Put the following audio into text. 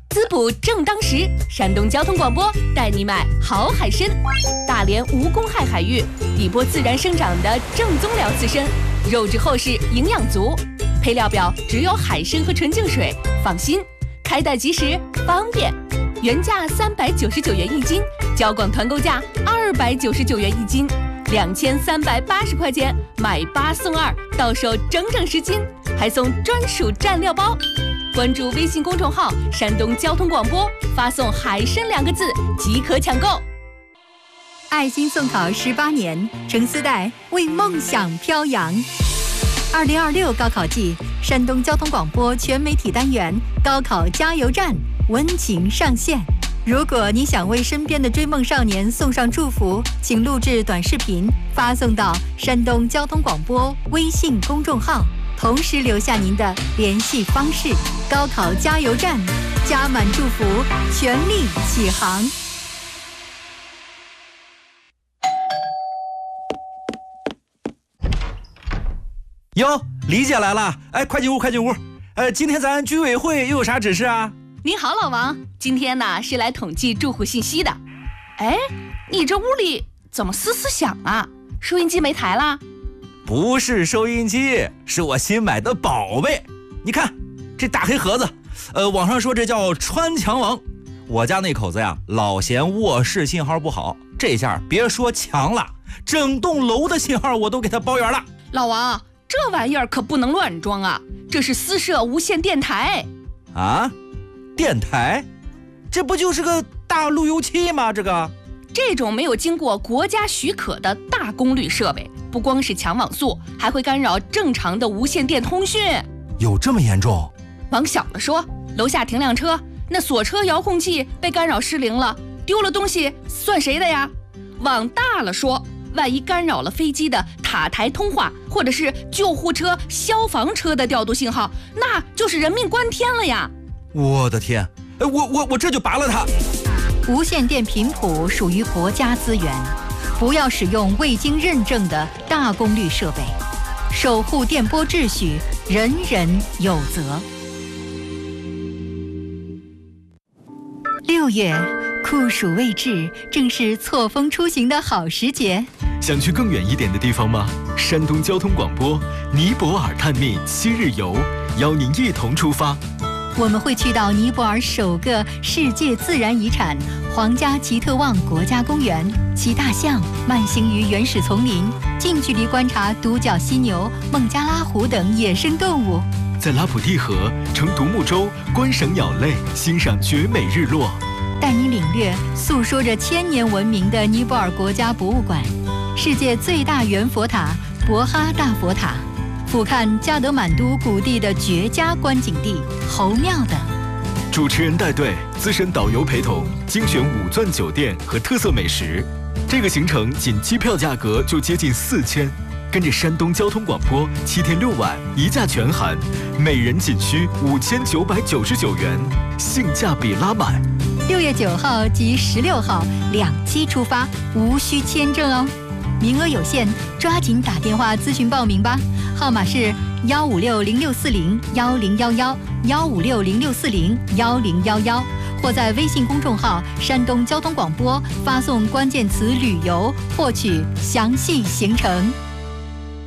滋补正当时，山东交通广播带你买好海参。大连无公害海域，底波自然生长的正宗辽刺参，肉质厚实，营养足。配料表只有海参和纯净水，放心，开袋即时，方便。原价399元一斤，交广团购价299元一斤，2380块钱买8送2，到手整整10斤，还送专属蘸料包。关注微信公众号“山东交通广播”，发送“海参”2个字即可抢购。 爱心送考18年，程思代为梦想飘扬。2026高考季，山东交通广播全媒体单元高考加油站温情上线。如果你想为身边的追梦少年送上祝福，请录制短视频发送到山东交通广播微信公众号，同时留下您的联系方式。高考加油站，加满祝福，全力起航。 哟，李姐来了！哎，快进屋，快进屋！今天咱居委会又有啥指示啊？ 您好，老王，今天呢是来统计住户信息的。哎，你这屋里怎么嘶嘶响啊？收音机没台啦？ 不是收音机，是我新买的宝贝。你看这大黑盒子，网上说这叫穿墙王。我家那口子呀，老嫌卧室信号不好，这下别说墙了，整栋楼的信号我都给他包圆了。 老王，这玩意儿可不能乱装啊，这是私设无线电台。 啊？电台？这不就是个大路由器吗？ 这种没有经过国家许可的大功率设备，不光是抢网速，还会干扰正常的无线电通讯。 有这么严重？ 往小了说，楼下停辆车，那锁车遥控器被干扰失灵了，丢了东西算谁的呀？往大了说，万一干扰了飞机的塔台通话，或者是救护车、消防车的调度信号，那就是人命关天了呀！ 我的天，我这就拔了它。 无线电频谱属于国家资源，不要使用未经认证的大功率设备，守护电波秩序，人人有责。6月，酷暑未至，正是错峰出行的好时节。 想去更远一点的地方吗？山东交通广播尼泊尔探秘7日游，邀您一同出发。 我们会去到尼泊尔首个世界自然遗产皇家吉特旺国家公园，骑大象慢行于原始丛林，近距离观察独角犀牛、孟加拉虎等野生动物。 在拉普蒂河乘独木舟观赏鸟类，欣赏绝美日落。 带你领略诉说着1000年文明的尼泊尔国家博物馆，世界最大圆佛塔博哈大佛塔，俯瞰加德满都谷地的绝佳观景地侯庙等。 主持人带队，资深导游陪同，精选5钻酒店和特色美食。这个行程仅机票价格就接近4000，跟着山东交通广播7天6晚1价全含，每人仅需5999元，性价比拉满。 6月9号及16号2期出发，无需签证哦。名额有限，抓紧打电话咨询报名吧，号码是15606401011，15606401011，或在微信公众号山东交通广播发送关键词旅游，获取详细行程。